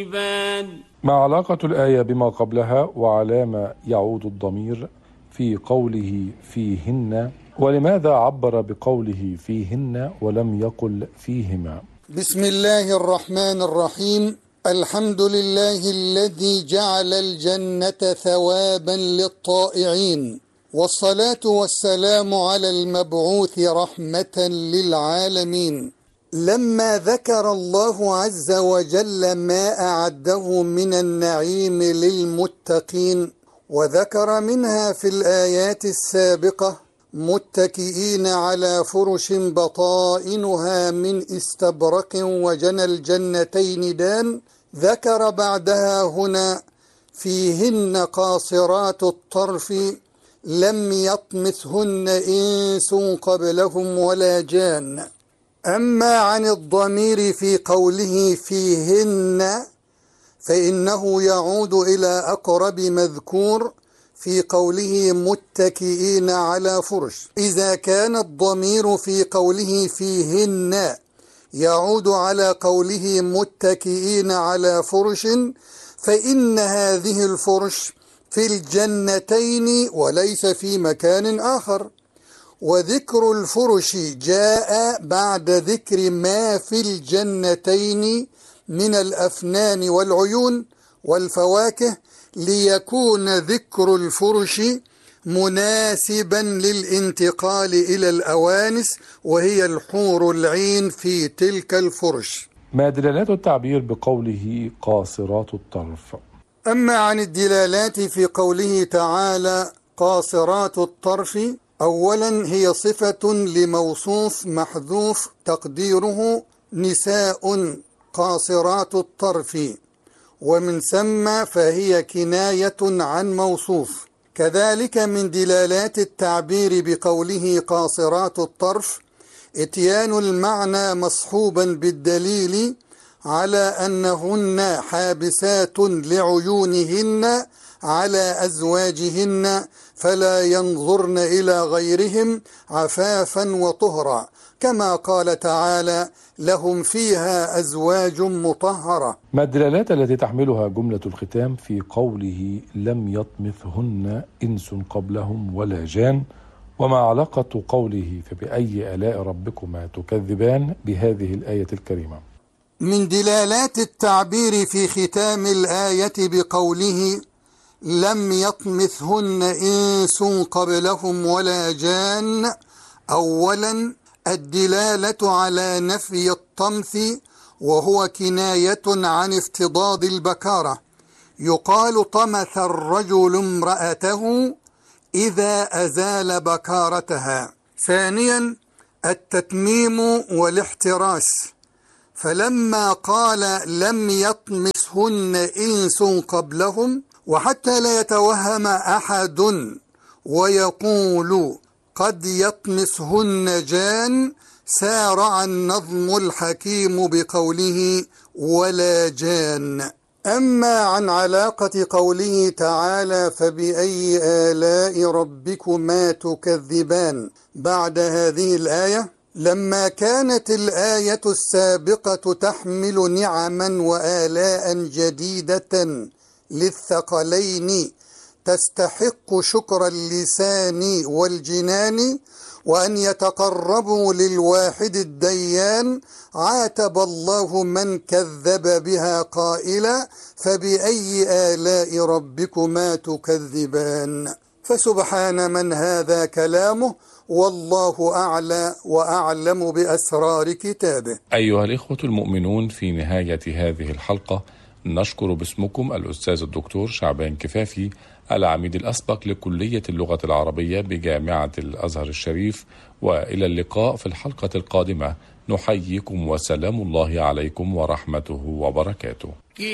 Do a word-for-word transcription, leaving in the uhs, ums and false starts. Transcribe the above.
ما علاقة الآية بما قبلها، وعلى ما يعود الضمير في قوله فيهن، ولماذا عبر بقوله فيهن ولم يقل فيهما؟ بسم الله الرحمن الرحيم. الحمد لله الذي جعل الجنة ثوابا للطائعين، والصلاة والسلام على المبعوث رحمة للعالمين. لما ذكر الله عز وجل ما أعده من النعيم للمتقين، وذكر منها في الآيات السابقة متكئين على فرش بطائنها من استبرق وجنى الجنتين دان، ذكر بعدها هنا فيهن قاصرات الطرف لم يطمثهن إنس قبلهم ولا جان. أما عن الضمير في قوله فيهن فإنه يعود إلى أقرب مذكور في قوله متكئين على فرش. إذا كان الضمير في قوله فيهن يعود على قوله متكئين على فرش، فإن هذه الفرش في الجنتين وليس في مكان آخر، وذكر الفرش جاء بعد ذكر ما في الجنتين من الأفنان والعيون والفواكه، ليكون ذكر الفرش مناسبا للانتقال إلى الأوانس وهي الحور العين في تلك الفرش. ما دلالات التعبير بقوله قاصرات الطرف؟ أما عن الدلالات في قوله تعالى قاصرات الطرف، أولا هي صفة لموصوف محذوف تقديره نساء قاصرات الطرف، ومن ثم فهي كناية عن موصوف. كذلك من دلالات التعبير بقوله قاصرات الطرف اتيان المعنى مصحوبا بالدليل على أنهن حابسات لعيونهن على أزواجهن فلا ينظرن إلى غيرهم عفافا وطهرا، كما قال تعالى لهم فيها أزواج مطهرة. ما الدلالات التي تحملها جملة الختام في قوله لم يطمثهن إنس قبلهم ولا جان؟ وما علاقة قوله فبأي آلاء ربكما تكذبان بهذه الآية الكريمة؟ من دلالات التعبير في ختام الآية بقوله لم يطمثهن إنس قبلهم ولا جان، أولا الدلالة على نفي الطمث، وهو كناية عن افتضاض البكارة. يقال طمث الرجل امرأته إذا أزال بكارتها. ثانيا التتميم والاحتراس، فلما قال لم يطمثهن إنس قبلهم، وحتى لا يتوهم أحد ويقول قد يطمثهن جان، سارع النظم الحكيم بقوله ولا جان. أما عن علاقة قوله تعالى فبأي آلاء ربكما تكذبان بعد هذه الآية، لما كانت الآية السابقة تحمل نعما وآلاء جديدة للثقلين تستحق شكر اللسان والجنان، وأن يتقربوا للواحد الديان، عاتب الله من كذب بها قائلا فبأي آلاء ربكما تكذبان. فسبحان من هذا كلامه، والله أعلى وأعلم بأسرار كتابه. أيها الإخوة المؤمنون، في نهاية هذه الحلقة نشكر باسمكم الأستاذ الدكتور شعبان كفافي، العميد الأسبق لكلية اللغة العربية بجامعة الأزهر الشريف، وإلى اللقاء في الحلقة القادمة. نحييكم وسلام الله عليكم ورحمته وبركاته.